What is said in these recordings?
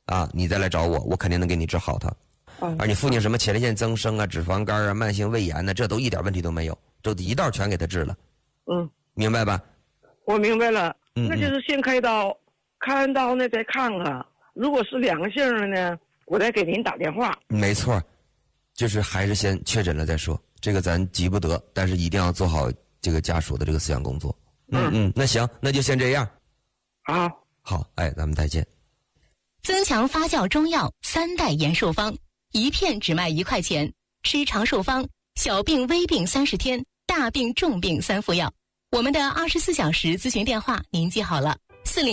啊，你再来找我，我肯定能给你治好它。而你父亲什么前列腺增生啊、脂肪肝啊、慢性胃炎呢，这都一点问题都没有，这一道全给他治了。明白吧？ 我明白了。那就是先开刀，开完刀呢再看看，如果是良性的呢，我再给您打电话。 没错，就是还是先确诊了再说，这个咱急不得，但是一定要做好这个家属的这个思想工作。那行，那就先这样。好，哎，咱们再见。 增强发酵中药3代延寿方，一片只卖1块钱，吃长寿方，小病微病30天，大病重病3副药。我们的24小时咨询电话您记好了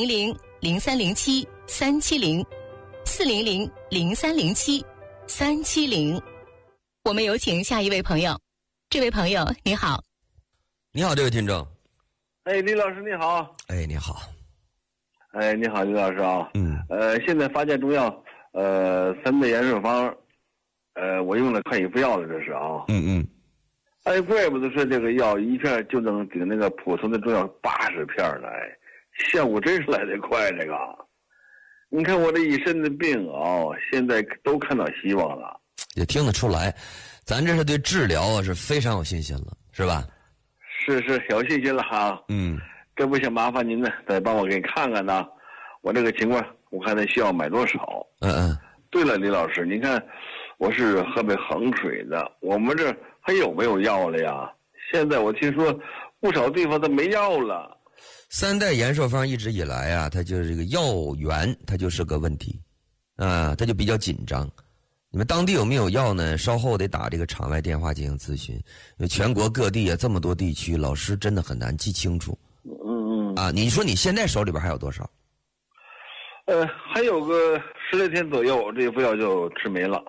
，400-0307-370，400-0307-370。我们有请下一位朋友。这位朋友你好。 你好，这位听众。 哎，李老师你好。 哎，你好。 哎，你好，李老师啊。现在发健中药，3代延寿方，我用了快1副药了，这是啊。哎，怪不得说这个药一片就能顶那个普通的中药80片了，哎，效果真是来得快，这个。你看我这一身的病啊，现在都看到希望了。 也听得出来，咱这是对治疗啊是非常有信心了，是吧？ 是有信心了哈。这不想麻烦您呢，再帮我给看看呢，我这个情况，我看他需要买多少。对了，李老师，您看，我是河北衡水的，我们这还有没有药了呀？现在我听说不少地方都没药了。 3代延寿方一直以来啊，它就是这个药源，它就是个问题，它就比较紧张。你们当地有没有药呢？稍后得打这个场外电话进行咨询，因为全国各地啊这么多地区，老师真的很难记清楚。你说你现在手里边还有多少？ 还有个10来天左右，这副药就吃没了。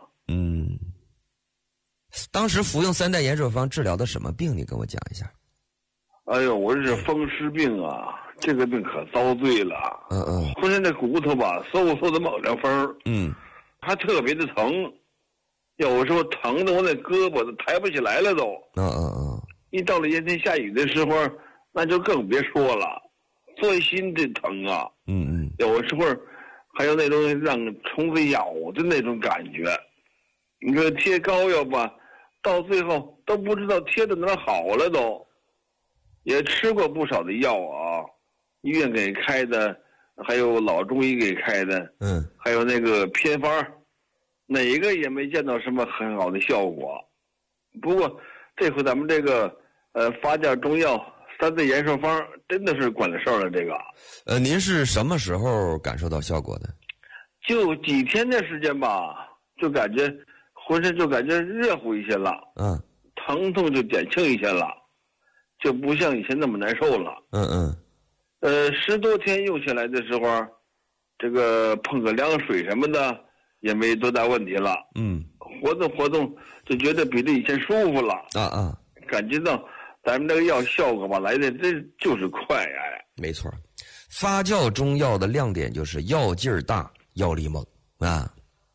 当时服用3代延寿方治疗的什么病？你跟我讲一下。 哎呦，我这是风湿病啊，这个病可遭罪了。浑身这骨头吧，嗖的冒凉风。还特别的疼，有时候疼的我那胳膊都抬不起来了都。一到了炎天下雨的时候，那就更别说了，钻心的疼啊。有时候还有那种让虫子咬的那种感觉。你说贴膏药吧，到最后都不知道贴的哪好了都。也吃过不少的药啊，医院给开的，还有老中医给开的，还有那个偏方，哪一个也没见到什么很好的效果。不过这回咱们这个发酵中药3代延寿方真的是管了事儿了。这个您是什么时候感受到效果的？ 就几天的时间吧，就感觉浑身就感觉热乎一些了，疼痛就减轻一些了，就不像以前那么难受了。10多天用下来的时候，这个碰个凉水什么的也没多大问题了。活动就觉得比这以前舒服了。感觉到咱们这个药效果吧来的真就是快。 没错，发酵中药的亮点就是药劲儿大，药力猛啊。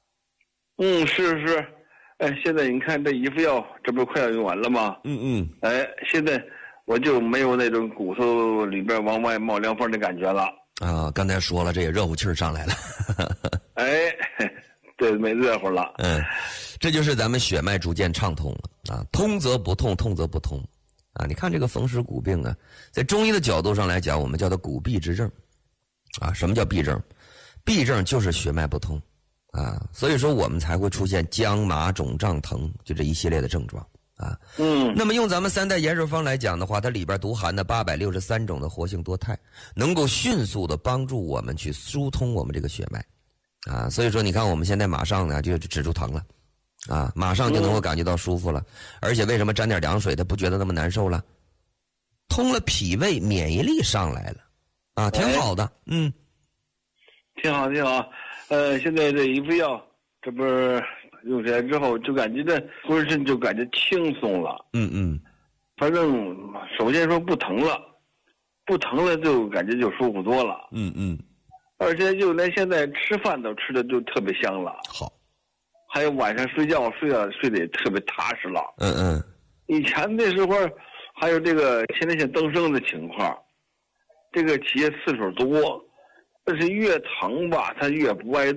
是。现在你看这1副药，这不快要用完了吗？现在我就没有那种骨头里边往外冒凉风的感觉了。 刚才说了，这也热乎气儿上来了。 对，没热乎了。 这就是咱们血脉逐渐畅通了啊，通则不痛，痛则不通啊。你看这个风湿骨病啊，在中医的角度上来讲，我们叫它骨闭之症啊。什么叫闭症？闭症就是血脉不通啊，所以说我们才会出现僵麻肿胀疼，就这一系列的症状啊。那么用咱们3代延寿方来讲的话，它里边独含的863种的活性多肽，能够迅速的帮助我们去疏通我们这个血脉啊。所以说你看我们现在马上呢就止住疼了啊，马上就能够感觉到舒服了。而且为什么沾点凉水它不觉得那么难受了？通了脾胃，免疫力上来了啊，挺好的。 挺好。现在这1副药，这不是用起来之后就感觉这浑身就感觉轻松了。反正首先说不疼了就感觉就舒服多了。而且就连现在吃饭都吃的就特别香了。 好， 还有晚上睡觉睡得也特别踏实了。以前那时候还有这个前列腺增生的情况，这个起夜次数多，但是越疼吧它越不爱